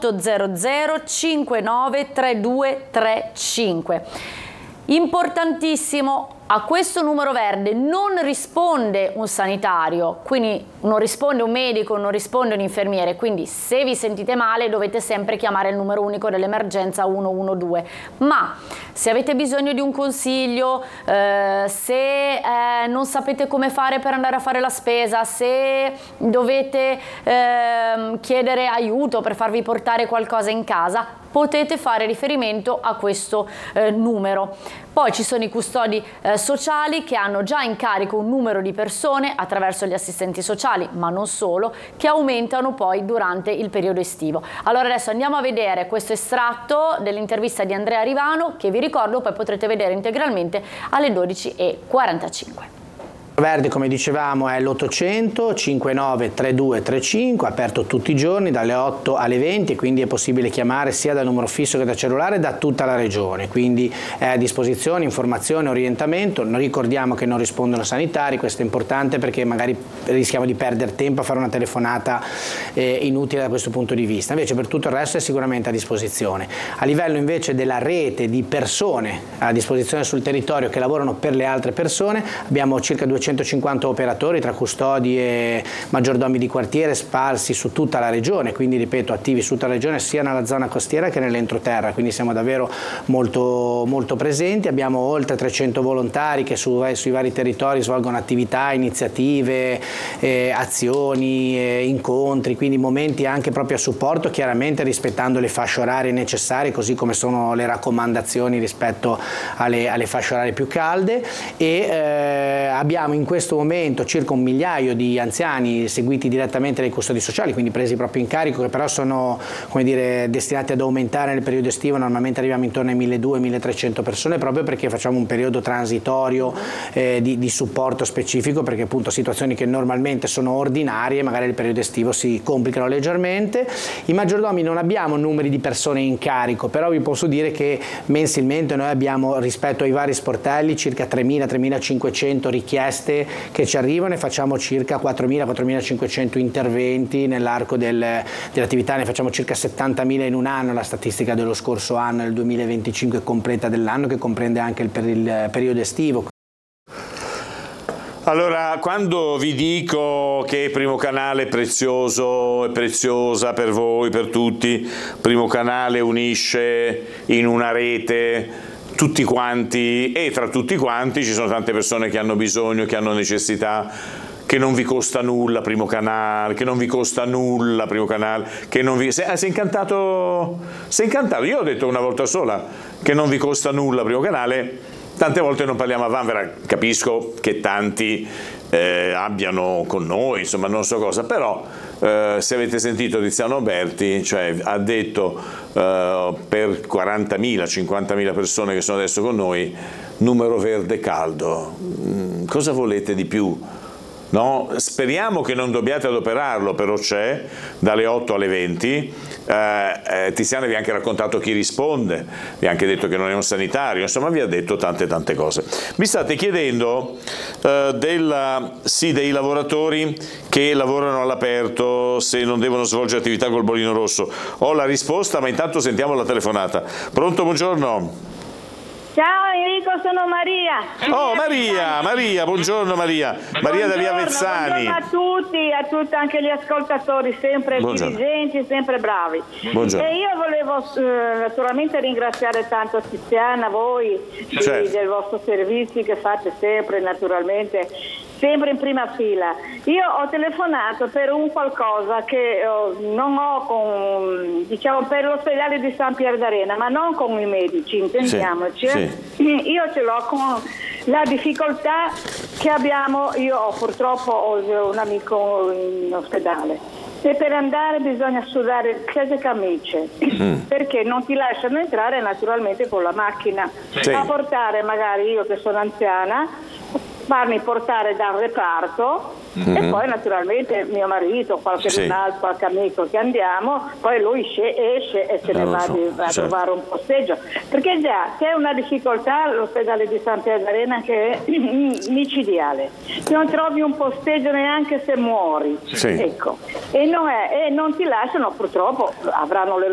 800 59 3235. Importantissimo, a questo numero verde non risponde un sanitario, quindi non risponde un medico, non risponde un infermiere, quindi se vi sentite male dovete sempre chiamare il numero unico dell'emergenza 112, ma se avete bisogno di un consiglio, se non sapete come fare per andare a fare la spesa, se dovete chiedere aiuto per farvi portare qualcosa in casa, potete fare riferimento a questo numero. Poi ci sono i custodi sociali che hanno già in carico un numero di persone attraverso gli assistenti sociali, ma non solo, che aumentano poi durante il periodo estivo. Allora adesso andiamo a vedere questo estratto dell'intervista di Andrea Rivano, che vi ricordo poi potrete vedere integralmente alle 12:45. Verde, come dicevamo, è l'800 59 3235, aperto tutti i giorni dalle 8 alle 20, quindi è possibile chiamare sia dal numero fisso che da cellulare da tutta la regione, quindi è a disposizione informazione, orientamento. Ricordiamo che non rispondono sanitari, questo è importante perché magari rischiamo di perdere tempo a fare una telefonata inutile da questo punto di vista. Invece per tutto il resto è sicuramente a disposizione. A livello invece della rete di persone a disposizione sul territorio che lavorano per le altre persone, abbiamo circa 250 operatori tra custodi e maggiordomi di quartiere sparsi su tutta la regione, quindi ripeto attivi su tutta la regione sia nella zona costiera che nell'entroterra, quindi siamo davvero molto presenti. Abbiamo oltre 300 volontari che sui vari territori svolgono attività, iniziative, azioni, incontri, quindi momenti anche proprio a supporto, chiaramente rispettando le fasce orarie necessarie, così come sono le raccomandazioni rispetto alle fasce orarie più calde, e abbiamo in questo momento circa 1 migliaio di anziani seguiti direttamente dai custodi sociali, quindi presi proprio in carico, che però sono, come dire, destinati ad aumentare nel periodo estivo. Normalmente arriviamo intorno ai 1200-1300 persone, proprio perché facciamo un periodo transitorio di supporto specifico, perché appunto situazioni che normalmente sono ordinarie magari nel periodo estivo si complicano leggermente. I maggiordomi non abbiamo numeri di persone in carico, però vi posso dire che mensilmente noi abbiamo, rispetto ai vari sportelli, circa 3000-3500 richieste che ci arrivano, e facciamo circa 4000-4500 interventi nell'arco dell'attività. Ne facciamo circa 70.000 in un anno. La statistica dello scorso anno, del 2025, completa dell'anno, che comprende anche il periodo estivo. Allora, quando vi dico che Primo Canale è prezioso, è preziosa per voi, per tutti, Primo Canale unisce in una rete tutti quanti, e tra tutti quanti ci sono tante persone che hanno bisogno, che hanno necessità, che non vi costa nulla Primo Canale, che non vi costa nulla Primo Canale, che non vi... Sei incantato? Sei incantato? Io ho detto una volta sola che non vi costa nulla Primo Canale, tante volte non parliamo a vanvera, capisco che tanti abbiano con noi, insomma non so cosa, però se avete sentito Tiziano Berti, cioè, ha detto per 40.000, 50.000 persone che sono adesso con noi, numero verde caldo, cosa volete di più? No? Speriamo che non dobbiate adoperarlo, però c'è dalle 8 alle 20. Tiziana vi ha anche raccontato chi risponde, vi ha anche detto che non è un sanitario, insomma vi ha detto tante cose. Mi state chiedendo dei lavoratori che lavorano all'aperto, se non devono svolgere attività col bollino rosso. Ho la risposta, ma intanto sentiamo la telefonata. Pronto, buongiorno. Ciao Enrico, sono Maria. Oh Maria, buongiorno Maria. Maria da Via Vezzani. Buongiorno a tutti, anche gli ascoltatori, sempre diligenti, sempre bravi. Buongiorno. E io volevo naturalmente ringraziare tanto Tiziana, voi, certo, del vostro servizio che fate sempre, naturalmente, sempre in prima fila. Io ho telefonato per un qualcosa che non ho diciamo per l'ospedale di San Pier d'Arena, ma non con i medici, intendiamoci. Sì. Io ce l'ho con la difficoltà che abbiamo, purtroppo ho un amico in ospedale, e per andare bisogna sudare chiese camicie, perché non ti lasciano entrare naturalmente con la macchina, a portare magari io che sono anziana, farmi portare dal reparto, e poi naturalmente mio marito, qualche amico che andiamo, poi lui esce e se ne va a trovare un posteggio, perché già c'è una difficoltà all'ospedale di San Pier d'Arena che è micidiale, non trovi un posteggio neanche se muori, ecco, e non ti lasciano, purtroppo avranno le